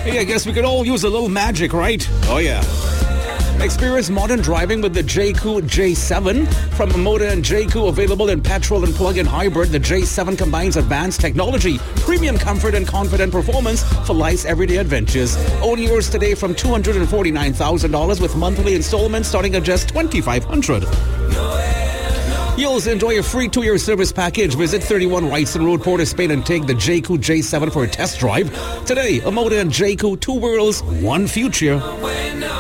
Hey, I guess we could all use a little magic, right? Oh, yeah. Experience modern driving with the JCOO J7 from Motor and JCOO, available in petrol and plug-in hybrid. The J7 combines advanced technology, premium comfort, and confident performance for life's everyday adventures. Own yours today from $249,000 with monthly installments starting at just $2,500. You'll also enjoy a free 2-year service package. Visit 31 Wrightson Road, Port of Spain, and take the JCOO J7 for a test drive. Today, a Motor and JCOO, two worlds, one future.